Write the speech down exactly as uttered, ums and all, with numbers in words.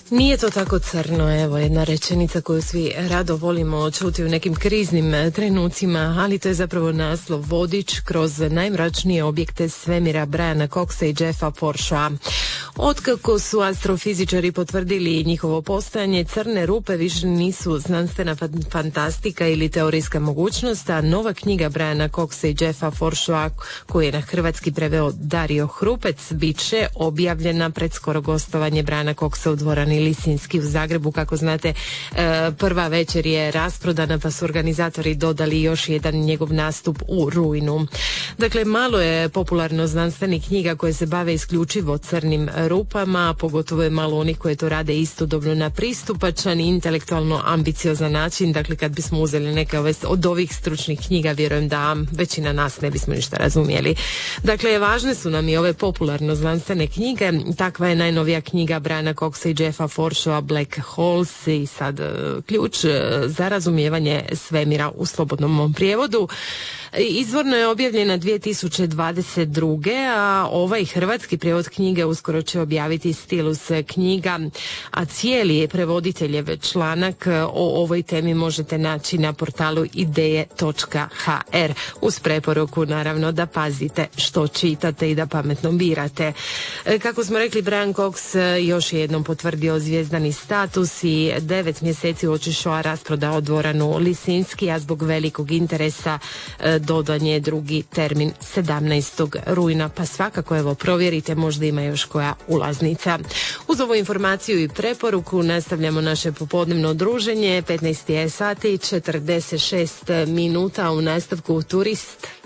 Nije to tako crno, evo jedna rečenica koju svi rado volimo čuti u nekim kriznim trenucima, ali to je zapravo naslov vodič kroz najmračnije objekte svemira Briana Coxa i Jeffa Porschea. Otkako su astrofizičari potvrdili njihovo postojanje, crne rupe više nisu znanstvena fantastika ili teorijska mogućnost, a nova knjiga Briana Coxa i Jeffa Porschea, koju je na hrvatski preveo Dario Hrupec, bit će objavljena pred skoro gostovanje Briana Coxa u dvorani Lisinski u Zagrebu. Kako znate, prva večer je rasprodana, pa su organizatori dodali još jedan njegov nastup u rujnu. Dakle, malo je popularno znanstvenih knjiga koje se bave isključivo crnim rupama, pogotovo je malo onih koje to rade istodobno na pristupačan i intelektualno ambiciozan način. Dakle, kad bismo uzeli neke ove, od ovih stručnih knjiga, vjerujem da većina nas ne bismo ništa razumjeli. Dakle, važne su nam i ove popularno znanstvene knjige. Takva je najnovija knjiga Briana Coxa i Jeffa Porschea Black Holes i sad ključ za razumijevanje svemira u slobodnom prijevodu. Izvorno je objavljena dvije tisuće dvadeset druge. a ovaj hrvatski prijevod knjige uskoro će objaviti Stilus knjiga, a cijeli je prevoditeljev članak o ovoj temi možete naći na portalu ideje točka ha er, uz preporuku naravno da pazite što čitate i da pametno birate. Kako smo rekli, Brian Cox još je jednom potvrdio zvijezdani status i devet mjeseci uoči šoa rasprodao dvoranu Lisinski, a zbog velikog interesa dodan je drugi termin sedamnaestog rujna, pa svakako evo provjerite, možda ima još koja ulaznica. Uz ovu informaciju i preporuku nastavljamo naše popodnevno druženje. petnaest je sati četrdeset šest minuta, u nastavku Turist.